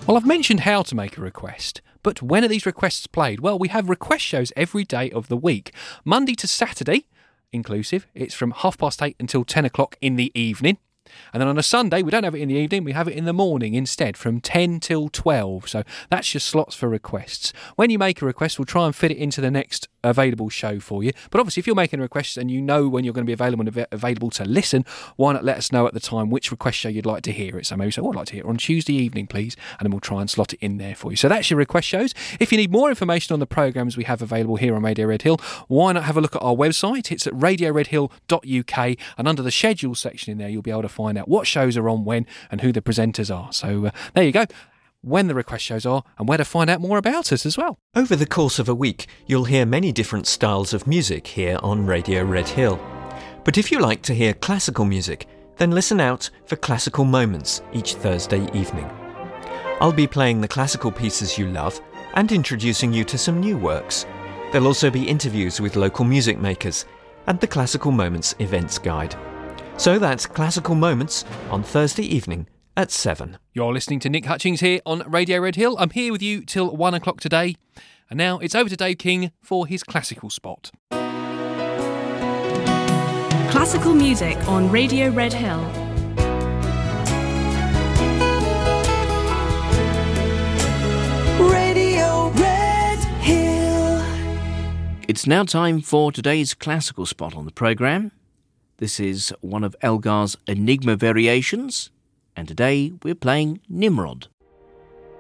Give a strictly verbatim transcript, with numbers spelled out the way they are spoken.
Well, I've mentioned how to make a request, but when are these requests played? Well, we have request shows every day of the week. Monday to Saturday, inclusive, it's from half past eight until ten o'clock in the evening. And then on a Sunday, we don't have it in the evening, we have it in the morning instead, from ten till twelve. So that's your slots for requests. When you make a request, we'll try and fit it into the next available show for you. But obviously, if you're making a request and you know when you're going to be available and av- available to listen, why not let us know at the time which request show you'd like to hear it. So maybe say, oh, I'd like to hear it on Tuesday evening, please. And then we'll try and slot it in there for you. So that's your request shows. If you need more information on the programmes we have available here on Radio Red Hill, why not have a look at our website? It's at radio red hill dot u k, and under the schedule section in there, you'll be able to find out what shows are on when and who the presenters are. So uh, there you go. When the request shows are and where to find out more about us as well. Over the course of a week, you'll hear many different styles of music here on Radio Red Hill. But if you like to hear classical music, then listen out for Classical Moments each Thursday evening. I'll be playing the classical pieces you love and introducing you to some new works. There'll also be interviews with local music makers and the Classical Moments events guide. So that's Classical Moments on Thursday evening at seven. You're listening to Nick Hutchings here on Radio Red Hill. I'm here with you till one o'clock today. And now it's over to Dave King for his classical spot. Classical music on Radio Red Hill. Radio Red Hill. It's now time for today's classical spot on the programme. This is one of Elgar's Enigma variations. And today we're playing Nimrod.